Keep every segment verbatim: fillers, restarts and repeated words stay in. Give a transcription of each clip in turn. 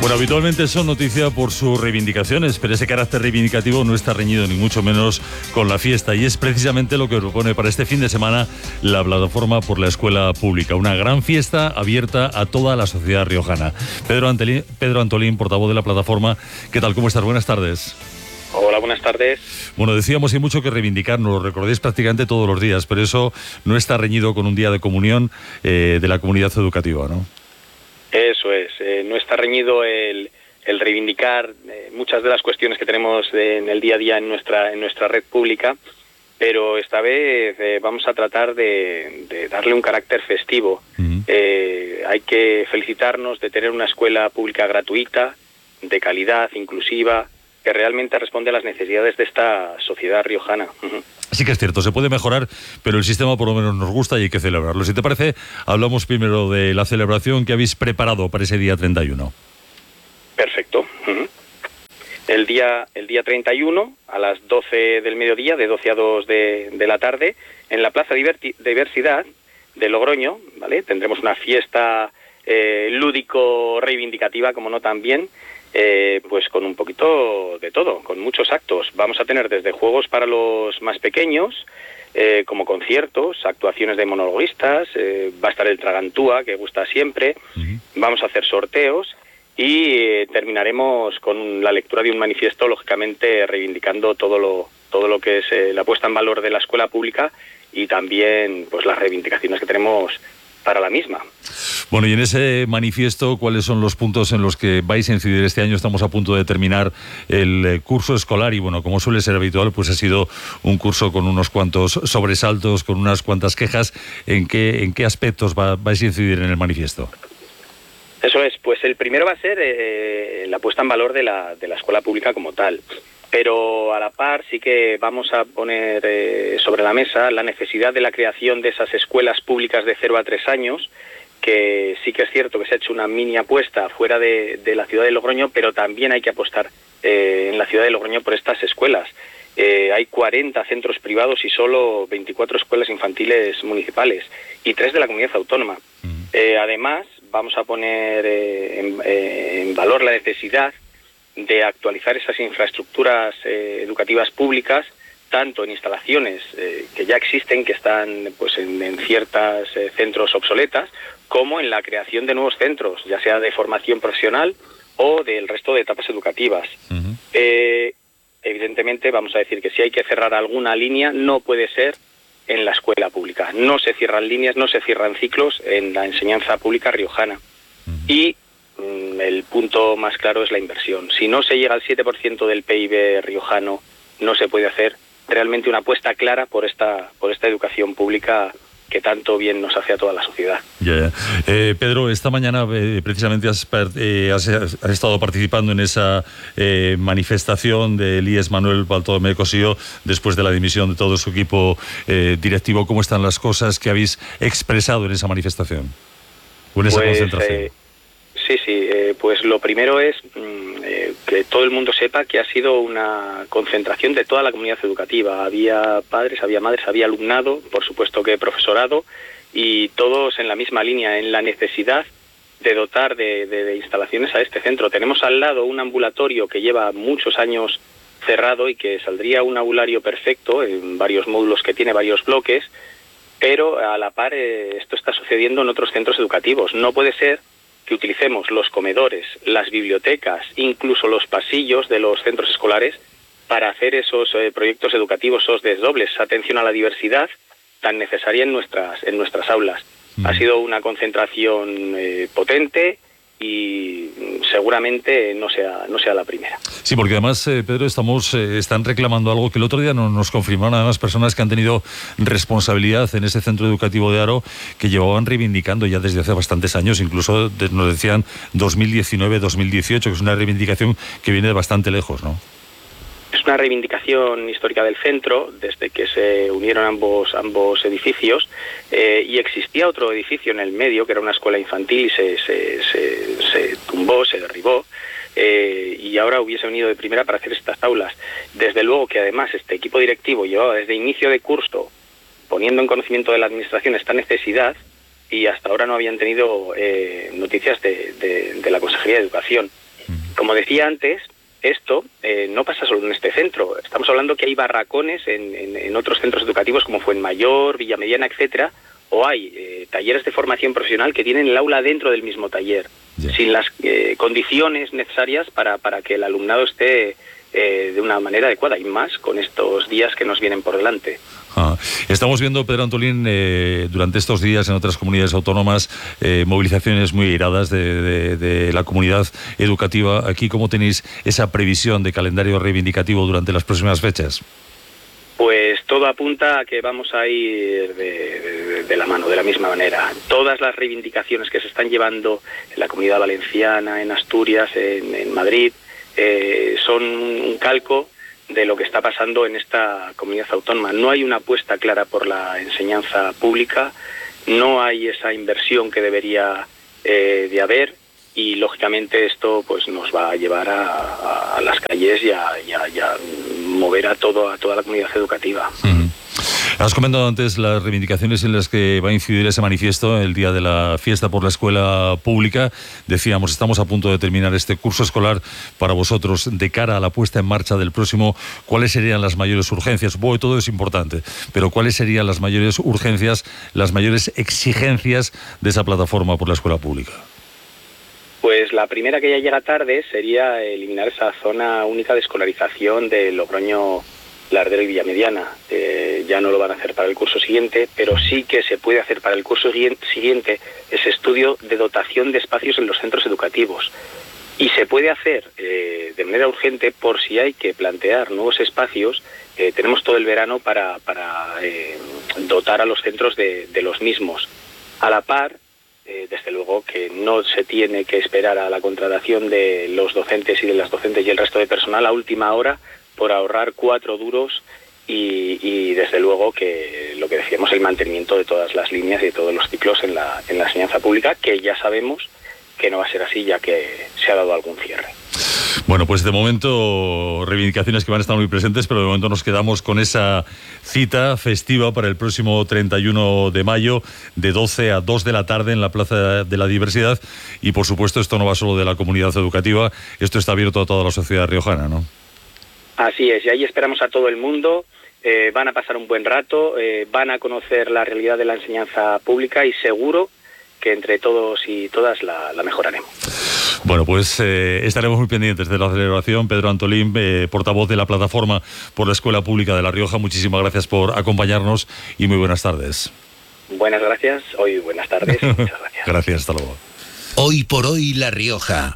Bueno, habitualmente son noticia por sus reivindicaciones, pero ese carácter reivindicativo no está reñido ni mucho menos con la fiesta, y es precisamente lo que propone para este fin de semana la Plataforma por la Escuela Pública, una gran fiesta abierta a toda la sociedad riojana. Pedro Antolín, Pedro Antolín, portavoz de la Plataforma, ¿qué tal? ¿Cómo estás? Buenas tardes. Hola, buenas tardes. Bueno, decíamos, hay mucho que reivindicar, nos lo recordéis prácticamente todos los días, pero eso no está reñido con un día de comunión eh, de la comunidad educativa, ¿no? Eso es, eh, no está reñido el, el reivindicar eh, muchas de las cuestiones que tenemos de, en el día a día en nuestra, en nuestra red pública, pero esta vez eh, vamos a tratar de, de darle un carácter festivo. Uh-huh. Eh, hay que felicitarnos de tener una escuela pública gratuita, de calidad, inclusiva, que realmente responde a las necesidades de esta sociedad riojana. Uh-huh. Sí que es cierto, se puede mejorar, pero el sistema por lo menos nos gusta y hay que celebrarlo. Si te parece, hablamos primero de la celebración que habéis preparado para ese día treinta y uno. Perfecto. Uh-huh. El día, el día treinta y uno, a las doce del mediodía, de doce a dos de, de la tarde, en la Plaza Diverti- Diversidad de Logroño, ¿vale? Tendremos una fiesta eh, lúdico-reivindicativa, como no también, Eh, pues con un poquito de todo, con muchos actos. Vamos a tener desde juegos para los más pequeños, eh, como conciertos, actuaciones de monologuistas, eh, va a estar el Tragantúa, que gusta siempre, uh-huh. Vamos a hacer sorteos y eh, terminaremos con la lectura de un manifiesto, lógicamente reivindicando todo lo, todo lo que es eh, la puesta en valor de la escuela pública y también pues las reivindicaciones que tenemos para la misma. Bueno, y en ese manifiesto, ¿cuáles son los puntos en los que vais a incidir este año? Estamos a punto de terminar el curso escolar y, bueno, como suele ser habitual, pues ha sido un curso con unos cuantos sobresaltos, con unas cuantas quejas. ¿En qué, en qué aspectos va, vais a incidir en el manifiesto? Eso es, pues el primero va a ser eh, la puesta en valor de la, de la escuela pública como tal. Pero a la par sí que vamos a poner eh, sobre la mesa la necesidad de la creación de esas escuelas públicas de cero a tres años, que sí que es cierto que se ha hecho una mini apuesta fuera de, de la ciudad de Logroño, pero también hay que apostar eh, en la ciudad de Logroño por estas escuelas. Eh, hay cuarenta centros privados y solo veinticuatro escuelas infantiles municipales y tres de la comunidad autónoma. Uh-huh. Eh, además, vamos a poner eh, en, eh, en valor la necesidad de actualizar esas infraestructuras eh, educativas públicas, tanto en instalaciones eh, que ya existen, que están pues en, en ciertos eh, centros obsoletas, como en la creación de nuevos centros, ya sea de formación profesional o del resto de etapas educativas. Uh-huh. Eh, evidentemente, vamos a decir que si hay que cerrar alguna línea, no puede ser en la escuela pública. No se cierran líneas, no se cierran ciclos en la enseñanza pública riojana. Uh-huh. Y el punto más claro es la inversión. Si no se llega al siete por ciento del P I B riojano, no se puede hacer realmente una apuesta clara por esta por esta educación pública que tanto bien nos hace a toda la sociedad. Ya, ya. Eh, Pedro, esta mañana eh, precisamente has, eh, has, has estado participando en esa eh, manifestación del I E S Manuel Baltolomé Cosío después de la dimisión de todo su equipo eh, directivo. ¿Cómo están las cosas que habéis expresado en esa manifestación o en esa pues, concentración? Eh, Sí, sí, eh, pues lo primero es mm, eh, que todo el mundo sepa que ha sido una concentración de toda la comunidad educativa. Había padres, había madres, había alumnado, por supuesto que profesorado, y todos en la misma línea, en la necesidad de dotar de, de, de instalaciones a este centro. Tenemos al lado un ambulatorio que lleva muchos años cerrado y que saldría un aulario perfecto en varios módulos que tiene, varios bloques, pero a la par eh, esto está sucediendo en otros centros educativos. No puede ser que utilicemos los comedores, las bibliotecas, incluso los pasillos de los centros escolares para hacer esos eh, proyectos educativos, esos desdobles, esa atención a la diversidad tan necesaria en nuestras en nuestras aulas. Mm. Ha sido una concentración eh, potente y seguramente no sea no sea la primera. Sí, porque además, eh, Pedro, estamos eh, están reclamando algo que el otro día no, nos confirmaron además personas que han tenido responsabilidad en ese centro educativo de Haro, que llevaban reivindicando ya desde hace bastantes años, incluso de, nos decían dos mil diecinueve dos mil dieciocho, que es una reivindicación que viene de bastante lejos, ¿no? Es una reivindicación histórica del centro, desde que se unieron ambos ambos edificios, eh, y existía otro edificio en el medio, que era una escuela infantil, y se, se, se, se tumbó, se derribó, eh, y ahora hubiese venido de primera para hacer estas aulas. Desde luego que además este equipo directivo llevaba desde inicio de curso poniendo en conocimiento de la administración esta necesidad, y hasta ahora no habían tenido eh, noticias de, de, de la Consejería de Educación. como decía antes, esto eh, no pasa solo en este centro. Estamos hablando que hay barracones en, en, en otros centros educativos como Fuenmayor, Villamediana, etcétera, o hay eh, talleres de formación profesional que tienen el aula dentro del mismo taller, yeah. sin las eh, condiciones necesarias para, para que el alumnado esté eh, de una manera adecuada, y más con estos días que nos vienen por delante. Ah, estamos viendo, Pedro Antolín, eh, durante estos días en otras comunidades autónomas, eh, movilizaciones muy airadas de, de, de la comunidad educativa. Aquí, ¿cómo tenéis esa previsión de calendario reivindicativo durante las próximas fechas? Pues todo apunta a que vamos a ir de, de, de la mano, de la misma manera. Todas las reivindicaciones que se están llevando en la Comunidad Valenciana, en Asturias, en, en Madrid, eh, son un calco de lo que está pasando en esta comunidad autónoma. No hay una apuesta clara por la enseñanza pública, no hay esa inversión que debería eh, de haber, y lógicamente esto pues nos va a llevar a, a, a las calles y a, y a, y a mover a todo a toda la comunidad educativa. Uh-huh. Has comentado antes las reivindicaciones en las que va a incidir ese manifiesto el día de la fiesta por la escuela pública. Decíamos, estamos a punto de terminar este curso escolar. Para vosotros, de cara a la puesta en marcha del próximo, ¿cuáles serían las mayores urgencias? Supongo que todo es importante, pero ¿cuáles serían las mayores urgencias, las mayores exigencias de esa plataforma por la escuela pública? Pues la primera, que ya llega tarde, sería eliminar esa zona única de escolarización de Logroño, Lardero y Villamediana. Eh, ya no lo van a hacer para el curso siguiente, pero sí que se puede hacer para el curso siguiente ese estudio de dotación de espacios en los centros educativos. Y se puede hacer eh, de manera urgente por si hay que plantear nuevos espacios. Eh, tenemos todo el verano para, para eh, dotar a los centros de, de los mismos. A la par, Eh, desde luego que no se tiene que esperar a la contratación de los docentes y de las docentes y el resto de personal a última hora por ahorrar cuatro duros y, y desde luego que lo que decíamos, el mantenimiento de todas las líneas y de todos los ciclos en la, en la enseñanza pública, que ya sabemos que no va a ser así, ya que se ha dado algún cierre. Bueno, pues de momento reivindicaciones que van a estar muy presentes, pero de momento nos quedamos con esa cita festiva para el próximo treinta y uno de mayo, de doce a dos de la tarde en la Plaza de la Diversidad. Y por supuesto esto no va solo de la comunidad educativa, esto está abierto a toda la sociedad riojana, ¿no? Así es, y ahí esperamos a todo el mundo. Eh, van a pasar un buen rato, eh, van a conocer la realidad de la enseñanza pública y seguro que entre todos y todas la, la mejoraremos. Bueno, pues eh, estaremos muy pendientes de la celebración. Pedro Antolín, eh, portavoz de la Plataforma por la Escuela Pública de La Rioja, muchísimas gracias por acompañarnos y muy buenas tardes. Buenas gracias, hoy buenas tardes. Muchas gracias. Gracias, hasta luego. Hoy por hoy La Rioja.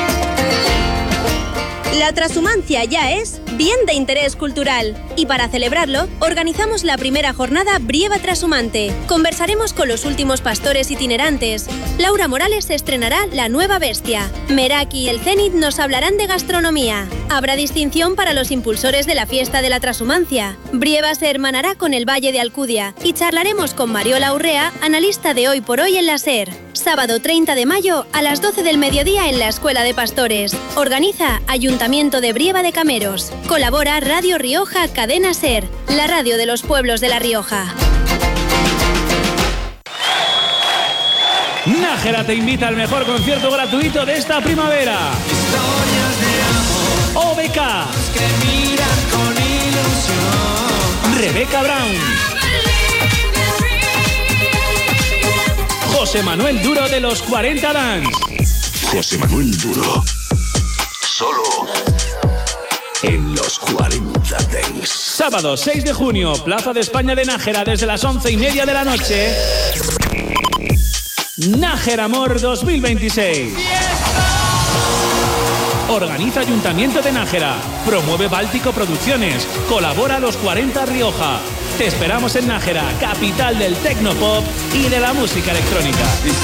La trashumancia ya es bien de interés cultural y para celebrarlo organizamos la primera jornada Brieva Trashumante. Conversaremos con los últimos pastores itinerantes. Laura Morales estrenará La Nueva Bestia. Meraki y el Zenit nos hablarán de gastronomía. Habrá distinción para los impulsores de la fiesta de la trashumancia. Brieva se hermanará con el Valle de Alcudia y charlaremos con Mariola Urrea, analista de Hoy por Hoy en la SER. Sábado treinta de mayo a las doce del mediodía en la Escuela de Pastores. Organiza Ayuntamiento de Brieva de Cameros. Colabora Radio Rioja Cadena SER, la radio de los pueblos de La Rioja. Nájera te invita al mejor concierto gratuito de esta primavera. O B K. Rebeca Brown. José Manuel Duro de los cuarenta Dance. José Manuel Duro. Solo en los cuarenta Dance. Sábado seis de junio, Plaza de España de Nájera, desde las once y media de la noche. Nájera Amor dos mil veintiséis. Organiza Ayuntamiento de Nájera. Promueve Báltico Producciones. Colabora Los cuarenta Rioja. Te esperamos en Nájera, capital del tecnopop y de la música electrónica.